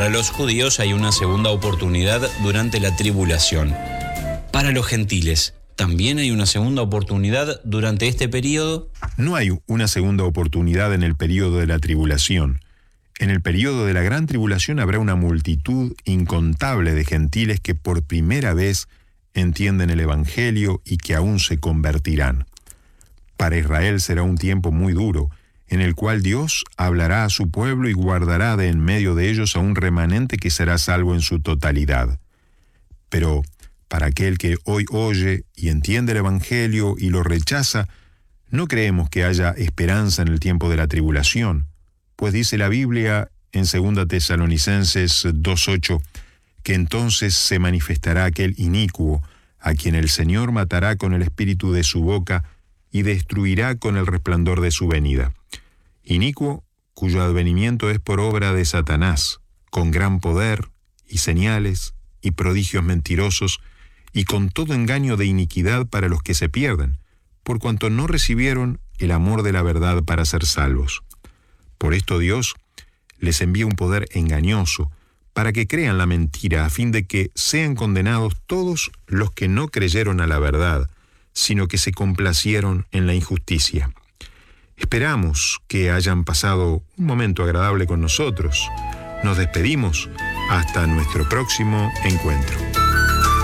Para los judíos hay una segunda oportunidad durante la tribulación. Para los gentiles, ¿también hay una segunda oportunidad durante este periodo? No hay una segunda oportunidad en el periodo de la tribulación. En el periodo de la gran tribulación habrá una multitud incontable de gentiles que por primera vez entienden el Evangelio y que aún se convertirán. Para Israel será un tiempo muy duro, en el cual Dios hablará a su pueblo y guardará de en medio de ellos a un remanente que será salvo en su totalidad. Pero para aquel que hoy oye y entiende el Evangelio y lo rechaza, no creemos que haya esperanza en el tiempo de la tribulación, pues dice la Biblia en 2 Tesalonicenses 2:8, que entonces se manifestará aquel inicuo, a quien el Señor matará con el espíritu de su boca y destruirá con el resplandor de su venida. Inicuo, cuyo advenimiento es por obra de Satanás, con gran poder y señales y prodigios mentirosos, y con todo engaño de iniquidad para los que se pierden, por cuanto no recibieron el amor de la verdad para ser salvos. Por esto Dios les envía un poder engañoso, para que crean la mentira, a fin de que sean condenados todos los que no creyeron a la verdad, sino que se complacieron en la injusticia. Esperamos que hayan pasado un momento agradable con nosotros. Nos despedimos hasta nuestro próximo encuentro.